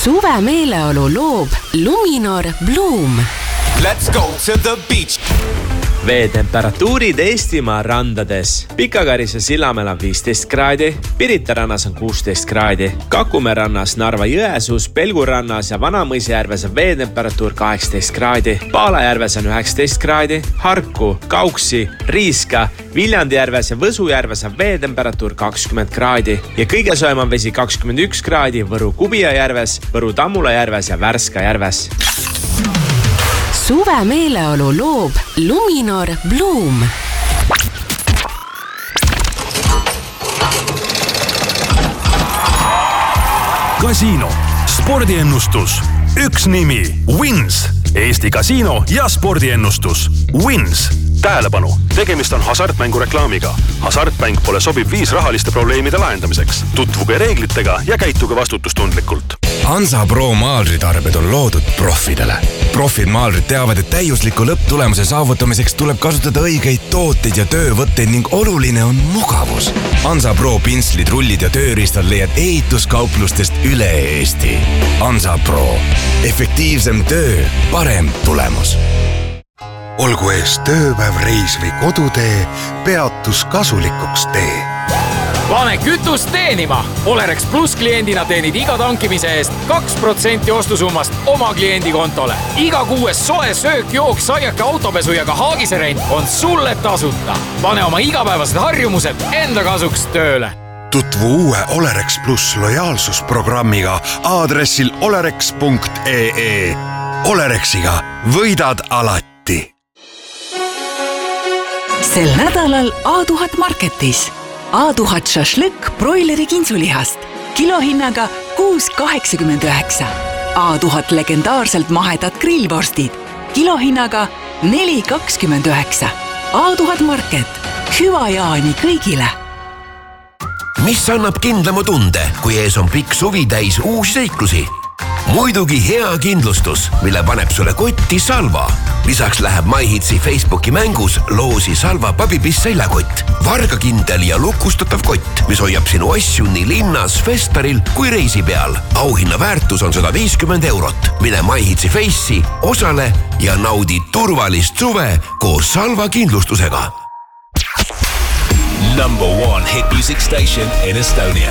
Suve meeleolu loob Luminor Bloom. Let's go to the beach. Veetemperatuurid Eestimaa randades. Pikakaris ja Sillamäel on 15 kraadi, Pirita rannas on 16 kraadi, Kakumäe rannas, Narva Jõesuus, Pelgu rannas ja Vanamõisjärves on veetemperatuur 18 kraadi, Paalajärves on 19 kraadi, Harku, Kauksi, Riiska, Viljandijärves ja Võsujärves on veetemperatuur 20 kraadi ja kõige soojem on vesi 21 kraadi Võru Kubia järves, Võru Tammula järves ja Värska järves. Suve meeleolu loob Luminor Bloom. Kasiino, spordiennustus, üks nimi, Wins, Eesti kasiino ja spordiennustus, Wins. Tähelepanu, tegemist on hasartmängureklaamiga. Hasartmäng pole sobib viis rahaliste probleemide lahendamiseks. Tutvuge reeglitega ja käituge vastutustundlikult. Hansa Pro maalritarbed on loodud profidele. Profid maalrid teavad, et täiusliku lõpptulemuse saavutamiseks tuleb kasutada õigeid tooteid ja töövõtteid ning oluline on mugavus. Hansa Pro pinslid, rullid ja tööriistad leiad ehituskauplustest üle Eesti. Hansa Pro. Efektiivsem töö, parem tulemus. Olgu ees tööpäev, reis või kodutee, peatus kasulikuks tee. Pane kütust teenima! Olerex Plus kliendina teenid iga tankimise eest 2% ostusummast oma kliendi kontole. Iga kuues soe söök, jook, saiake, autopesu ja ka haagiserent on sulle tasuta. Pane oma igapäevased harjumused enda kasuks tööle. Tutvu uue Olerex Plus lojaalsusprogrammiga aadressil olerex.ee. Olerexiga võidad alati. Sel nädalal A1000 Marketis. A1000 šašlõkk broileri kintsulihast. Kilohinnaga 6,89. A1000 legendaarselt mahedad grillvorstid. Kilohinnaga 4,29. A1000 Market. Hüva jaani kõigile. Mis annab kindlama tunde, kui ees on pikk suvi täis uusi seiklusi? Muidugi hea kindlustus, mille paneb sulle kotti Salva. Lisaks läheb MyHitsi Facebooki mängus loosi Salva pabipiss seljakott. Vargakindel ja lukustatav kott, mis hoiab sinu asju nii linnas, festaril kui reisi peal. Auhinna väärtus on 150 €. Mine MyHitsi Face'i, osale ja naudi turvalist suve koos Salva kindlustusega. Number 1 hit music station in Estonia.